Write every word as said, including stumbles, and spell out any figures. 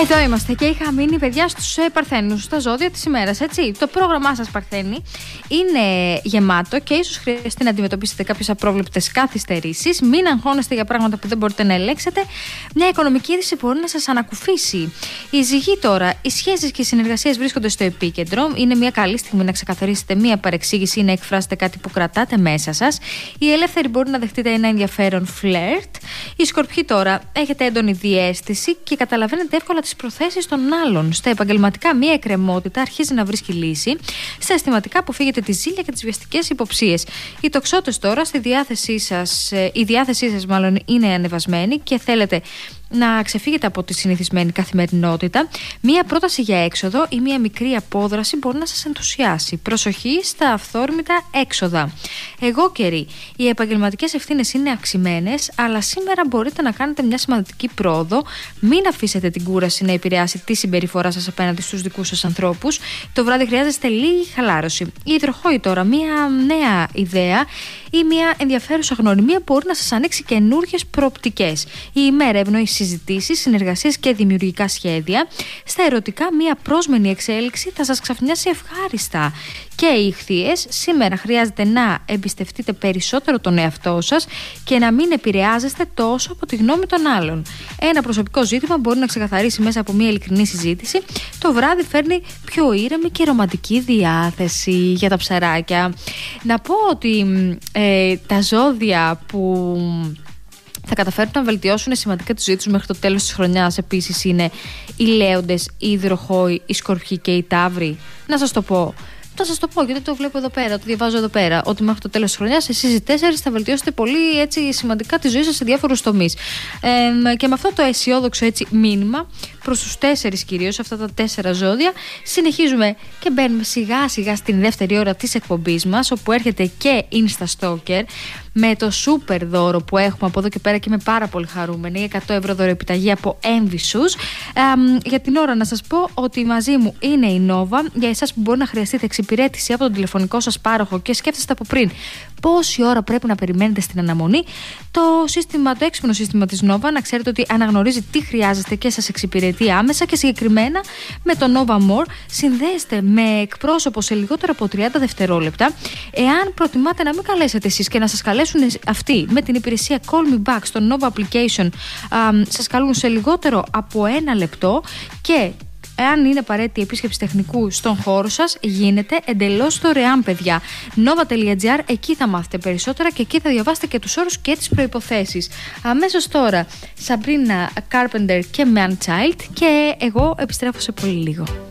Εδώ είμαστε και είχα μείνει, παιδιά, στους ε, Παρθένους, στα ζώδια της ημέρας, έτσι. Το πρόγραμμά σας, Παρθένη, είναι γεμάτο και ίσως χρειαστεί να αντιμετωπίσετε κάποιες απρόβλεπτες καθυστερήσεις. Μην αγχώνεστε για πράγματα που δεν μπορείτε να ελέγξετε. Μια οικονομική είδηση μπορεί να σας ανακουφίσει. Η ζυγή τώρα, οι σχέσεις και οι συνεργασίες βρίσκονται στο επίκεντρο. Είναι μια καλή στιγμή να ξεκαθαρίσετε μια παρεξήγηση ή να εκφράσετε κάτι που κρατάτε μέσα σας. Οι ελεύθεροι μπορεί να δεχτείτε ένα ενδιαφέρον φλερτ. Οι Σκορπιοί τώρα, έχετε έντονη διαίσθηση και καταλαβαίνετε εύκολα τις προθέσεις των άλλων. Στα επαγγελματικά, μία εκκρεμότητα αρχίζει να βρίσκει λύση. Στα αισθηματικά, αποφύγετε τη ζήλια και τις βιαστικές υποψίες. Οι Τοξότες τώρα, στη διάθεσή σας, η διάθεσή σας μάλλον είναι ανεβασμένη και θέλετε να ξεφύγετε από τη συνηθισμένη καθημερινότητα. Μία πρόταση για έξοδο ή μία μικρή απόδραση μπορεί να σας ενθουσιάσει. Προσοχή στα αυθόρμητα έξοδα. Εγώ καιρή. Οι επαγγελματικές ευθύνες είναι αυξημένες, αλλά σήμερα μπορείτε να κάνετε μια σημαντική πρόοδο. Μην αφήσετε την κούραση να επηρεάσει τη συμπεριφορά σας απέναντι στους δικούς σας ανθρώπους. Το βράδυ χρειάζεστε λίγη χαλάρωση. Η Υδροχόη τώρα, μία νέα ιδέα ή μια ενδιαφέρουσα γνωριμία μπορεί να σας ανοίξει καινούργιες προοπτικές. Η ημέρα ευνοεί συζητήσεις, συνεργασίες και δημιουργικά σχέδια. Στα ερωτικά, μια πρόσμενη εξέλιξη θα σας ξαφνιάσει ευχάριστα. Και οι Ιχθύες, σήμερα χρειάζεται να εμπιστευτείτε περισσότερο τον εαυτό σας και να μην επηρεάζεστε τόσο από τη γνώμη των άλλων. Ένα προσωπικό ζήτημα μπορεί να ξεκαθαρίσει μέσα από μια ειλικρινή συζήτηση. Το βράδυ φέρνει πιο ήρεμη και ρομαντική διάθεση για τα ψαράκια. Να πω ότι ε, τα ζώδια που θα καταφέρουν να βελτιώσουν σημαντικά τη ζωή τους μέχρι το τέλος της χρονιάς επίσης είναι οι Λέοντες, οι Υδροχόοι, οι Σκορπιοί και οι Ταύροι. Να σας το πω. Θα σας το πω γιατί το βλέπω εδώ πέρα, το διαβάζω εδώ πέρα. Ότι μέχρι το τέλος της χρονιάς εσείς οι τέσσερις θα βελτιώσετε πολύ έτσι, σημαντικά τη ζωή σας σε διάφορους τομείς. Ε, και με αυτό το αισιόδοξο έτσι μήνυμα προς τους τέσσερις κυρίως, αυτά τα τέσσερα ζώδια, συνεχίζουμε και μπαίνουμε σιγά σιγά στην δεύτερη ώρα της εκπομπής μας, όπου έρχεται και Insta Stalker με το σούπερ δώρο που έχουμε από εδώ και πέρα και είμαι πάρα πολύ χαρούμενη. εκατό ευρώ δωροεπιταγή από Envisus. Ε, για την ώρα να σας πω ότι μαζί μου είναι η Nova. Για εσάς που μπορεί να χρειαστείτε εξυπηρέτηση από τον τηλεφωνικό σας πάροχο και σκέφτεστε από πριν πόση ώρα πρέπει να περιμένετε στην αναμονή, το, σύστημα, το έξυπνο σύστημα της Nova, να ξέρετε ότι αναγνωρίζει τι χρειάζεστε και σας εξυπηρετεί άμεσα και συγκεκριμένα με το Nova More συνδέεστε με εκπρόσωπο σε λιγότερο από τριάντα δευτερόλεπτα. Εάν προτιμάτε να μην καλέσετε εσείς και να σας καλέσουν αυτοί με την υπηρεσία Call Me Back στο Nova Application, α, σας καλούν σε λιγότερο από ένα λεπτό και εάν είναι απαραίτητη επίσκεψη τεχνικού στον χώρο σας, γίνεται εντελώς δωρεάν, παιδιά. nova.gr, εκεί θα μάθετε περισσότερα και εκεί θα διαβάσετε και τους όρους και τις προϋποθέσεις. Αμέσως τώρα, Sabrina Carpenter και Man Child, και εγώ επιστρέφω σε πολύ λίγο.